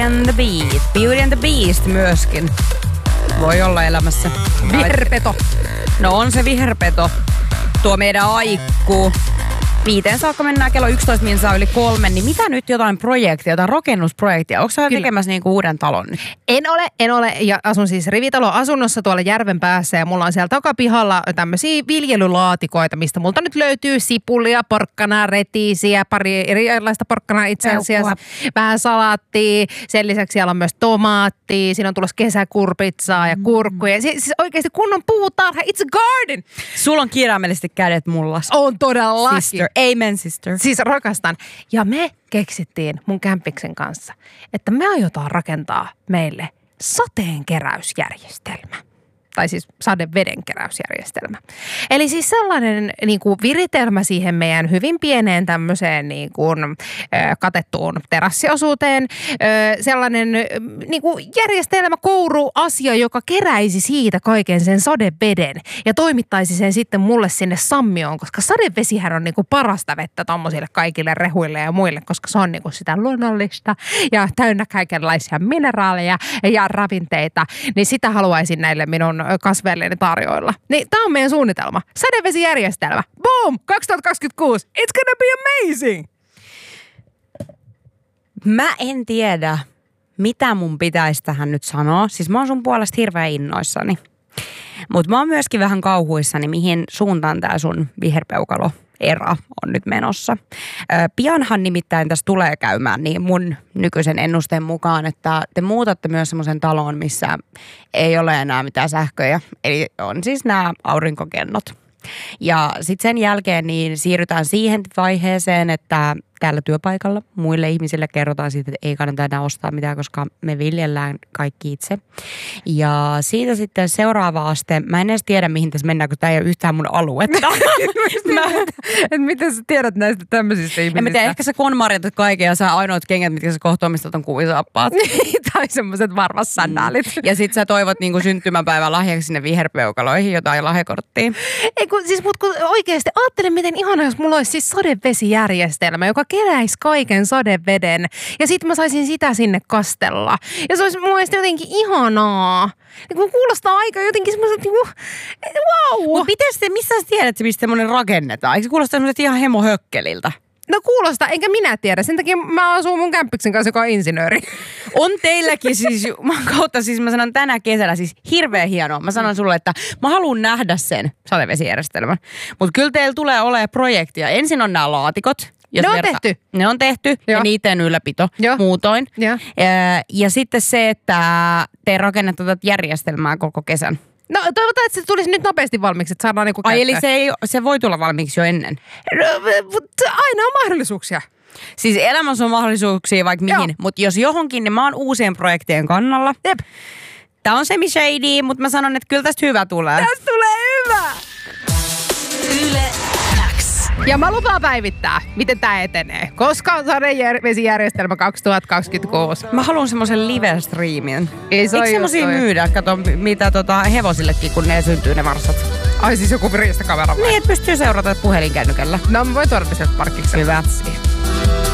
and the Beast. Beauty and the Beast myöskin voi olla elämässä. Viherpeto. No on se viherpeto. Tuo meidän aikku. 5 saakka mennään kello 11 minsaa yli 3, niin mitä nyt jotain projektia, jotain rakennusprojektia? Onko sä tekemässä niinku uuden talon nyt? En ole ja asun siis rivitalo-asunnossa tuolla järven päässä ja mulla on siellä takapihalla tämmöisiä viljelylaatikoita, mistä multa nyt löytyy sipulia, porkkanaa, retiisiä, pari erilaista porkkanaa itse asiassa, vähän salaattia, sen lisäksi siellä on myös tomaattia, siinä on tulossa kesäkurpitsaa ja kurkkuja. Siis oikeasti kunnon puutarha, it's a garden! Sulla on kirjaimellisesti kädet mullas. On todellakin. Sister. Amen, sister. Siis rakastan. Ja me keksittiin mun kämpiksen kanssa, että me aiotaan rakentaa meille sateenkeräysjärjestelmä. Tai siis sadevedenkeräysjärjestelmä. Eli siis sellainen niin kuin viritelmä siihen meidän hyvin pieneen tämmöiseen niin kuin, katettuun terassiosuuteen. Sellainen niin kuin järjestelmä, asia, joka keräisi siitä kaiken sen sadeveden ja toimittaisi sen sitten mulle sinne sammioon, koska sadevesihän on niin kuin parasta vettä tommosille kaikille rehuille ja muille, koska se on niin kuin sitä luonnollista ja täynnä kaikenlaisia mineraaleja ja ravinteita. Niin sitä haluaisin näille minun kasveilleni tarjoilla. Niin tää on meidän suunnitelma. Sadevesijärjestelmä. Boom! 2026. It's gonna be amazing! Mä en tiedä, mitä mun pitäisi tähän nyt sanoa. Siis mä oon sun puolesta hirveän innoissani. Mutta mä oon myöskin vähän kauhuissani, mihin suuntaan tää sun viherpeukalo era on nyt menossa. Pianhan nimittäin tässä tulee käymään niin mun nykyisen ennusteen mukaan, että te muutatte myös semmoisen talon, missä ei ole enää mitään sähköjä. Eli on siis nämä aurinkokennot. Ja sitten sen jälkeen niin siirrytään siihen vaiheeseen, että täällä työpaikalla muille ihmisille kerrotaan siitä, että ei kannata enää ostaa mitään, koska me viljellään kaikki itse. Ja siitä sitten seuraava aste, mä en edes tiedä mihin tässä mennään, kun tää ei ole yhtään mun aluetta. Miten sä tiedät näistä tämmöisistä ihmisistä? En mä tiedä, ehkä sä konmarjatat kaiken ja sä ainoat kengät, mitkä sä kohta omistat on kuvisaappaat. Tai semmoiset varvassandaalit. Ja sit sä toivot niinku syntymäpäivän lahjaksi sinne viherpeukaloihin jotain lahjakorttia. Ei kun, siis mut kun oikeesti ajattelen, miten ihanaa, jos mulla olisi siis sadevesijärjestelmä, joka keräisi kaiken sadeveden. Ja sit mä saisin sitä sinne kastella. Ja se olisi mun mielestä jotenkin ihanaa. Ja kun kuulostaa aika jotenkin semmoiselta niinku, wow. Mut missä sä tiedät, mistä semmoinen rakennetaan? Eikö se kuulostaa semmoiselta ihan hemohökkeliltä? No kuulostaa, enkä minä tiedä. Sen takia mä asun mun kämppiksen kanssa, joka on insinööri. On teilläkin siis, kautta siis mä sanon tänä kesänä siis hirveän hienoa. Mä sanon sulle, että mä haluan nähdä sen sadevesijärjestelmän. Mutta kyllä teillä tulee olemaan projektia. Ensin on nämä laatikot. Ne on tehty ja niiden ylläpito muutoin. Ja sitten se, että te rakennette tätä järjestelmää koko kesän. No toivotaan, että se tulisi nyt nopeasti valmiiksi, että saadaan niinku käyttöön. Eli se voi tulla valmiiksi jo ennen? Aina on mahdollisuuksia. Siis elämässä on mahdollisuuksia vaikka mihin, mutta jos johonkin, niin mä oon uusien projektien kannalla. Jep. Tää on semi-shady, mutta mä sanon, että kyllä tästä hyvä tulee. Tästä tulee hyvä! Yle X. Ja mä lupaan päivittää, miten tää etenee. Koska sadevesijärjestelmä 2026. Mä haluan semmoisen live-streamin. Eikö semmosia myydä? Kato, mitä hevosillekin, kun ne syntyy ne varsat. Ai siis joku riistakamera vai? Niin, että pystyy seurata puhelinkännykällä. No mä voin tuoda sieltä parkkiksella. Hyvä.